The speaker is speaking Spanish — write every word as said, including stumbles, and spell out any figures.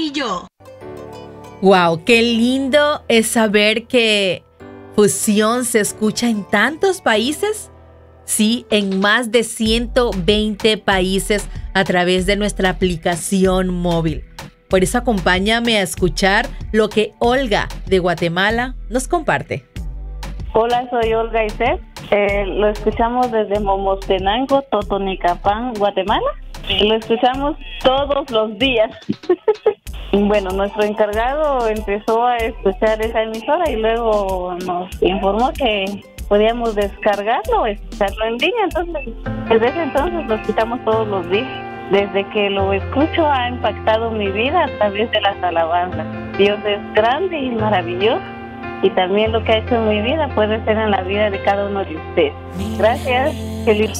Manzanillo. Wow, qué lindo es saber que Fusión se escucha en tantos países. Sí, en más de ciento veinte países a través de nuestra aplicación móvil. Por eso acompáñame a escuchar lo que Olga de Guatemala nos comparte. Hola, soy Olga Isset. Eh, lo escuchamos desde Momostenango, Totonicapán, Guatemala. Lo escuchamos todos los días. Bueno, nuestro encargado empezó a escuchar esa emisora y luego nos informó que podíamos descargarlo o escucharlo en línea. Entonces, desde ese entonces lo escuchamos todos los días. Desde que lo escucho ha impactado mi vida a través de las alabanzas. Dios es grande y maravilloso. Y también lo que ha hecho en mi vida puede ser en la vida de cada uno de ustedes. Gracias. Feliz